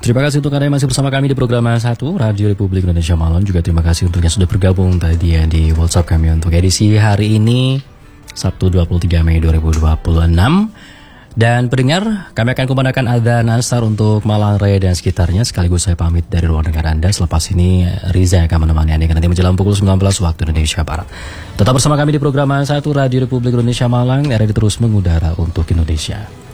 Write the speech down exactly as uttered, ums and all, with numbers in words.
Terima kasih untuk Anda yang masih bersama kami di program satu Radio Republik Indonesia Malam. Juga terima kasih untuk yang sudah bergabung tadi ya di WhatsApp kami untuk edisi hari ini Sabtu dua puluh tiga Mei dua ribu dua puluh enam. Dan pendengar, kami akan kumandangkan adzan asar untuk Malang Raya dan sekitarnya. Sekaligus saya pamit dari ruang dengar Anda. Selepas ini Riza akan menemani Anda nanti menjelang pukul sembilan belas waktu Indonesia Barat. Tetap bersama kami di program satu Radio Republik Indonesia Malang. R R I terus mengudara untuk Indonesia.